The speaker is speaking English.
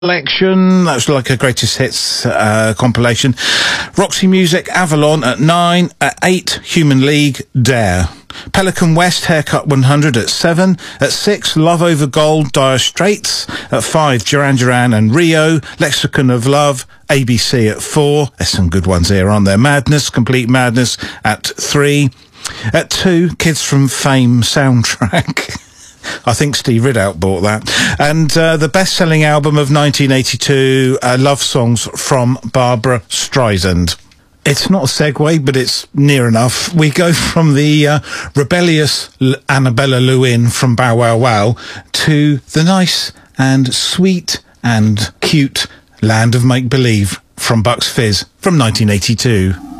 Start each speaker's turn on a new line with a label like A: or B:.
A: Selection, that's like a greatest hits compilation. Roxy Music, Avalon at 9. At 8, Human League, Dare. Pelican West, Haircut 100 at 7. At 6, Love Over Gold, Dire Straits. At 5, Duran Duran and Rio. Lexicon of Love, ABC at 4. There's some good ones here, aren't there? Madness, Complete Madness at 3. At 2, Kids from Fame soundtrack. I think Steve Ridout bought that. And the best-selling album of 1982, Love Songs from Barbara Streisand. It's not a segue, but it's near enough. We go from the rebellious Annabella Lewin from Bow Wow Wow to the nice and sweet and cute Land of Make Believe from Bucks Fizz from 1982.